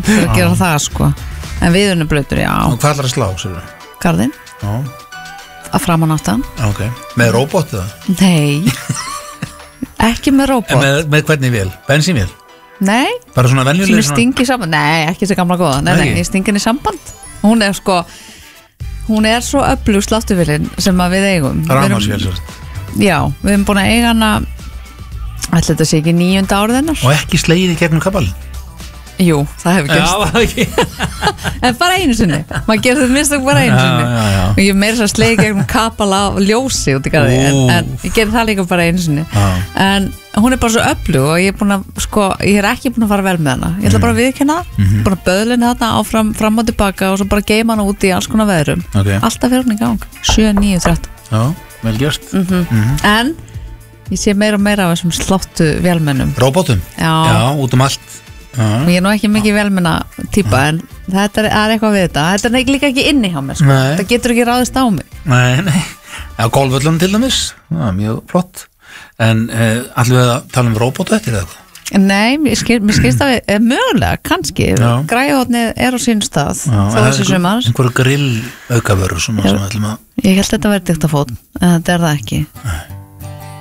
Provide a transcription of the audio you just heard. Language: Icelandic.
langt fyrir að gera það sko. En viðurinn blautur, já. Og hvað ætlar að slá, sér við? Garðinn. Já. Að framan áttan. Ok, með róbot eða? Nei. Ekki með róbot. En með hvernig vél? Bensínvél? Nei. Bara svona venjuleg Sem stingi samband. Nei, ekki þessi gamla góða. Nei, ég stingi henni samband. Hún er svo öflug sláttuvélin sem að við eigum. Rafmagnsvél, sér. Já, við erum búin að eiga hana. Ætli þetta sé ekki 9. árið hennar. Og ekki slegið í gegnum kabalinn? Jú, það hefur gerst. Já, það ekki. En bara einu sinni. Maður gerir þetta mistök bara einu sinni. Já. Og ég meira svo slegið gegnum kapala og ljósi út í garði. En ég gerir það líka bara einu sinni. En hún er bara svo öflug og ég er búin að, ég er ekki búin að fara vel með hana. Ég ætla bara að viðurkenna það. Búin að böðlina þarna áfram, fram og tilbaka og svo bara geima hana út í alls konar veðrum. Alltaf fyrir hún í gang. 7, 9, 13. Já, vel gert. En ég sé meira og meira af þessum sláttu vélmennum. Róbótum? Já, út um allt. Og ég er nú ekki mikið velmenna típa en þetta er eitthvað við þetta. Þetta er líka ekki inni hjá mér sko. Þetta getur ekki ráðist á mig. Nei. Já, golfvöllunum til dæmis. Já, mjög flott. En allir við að tala um róbótu eftir eða eitthvað? Nei, mér skilst að við mögulega, kannski. Græjahotnið er á sín stað þó þessi sumar. Einhverju grill aukavörur sem ætlum að... Ég held þetta að vera diktafót en þetta er það ekki.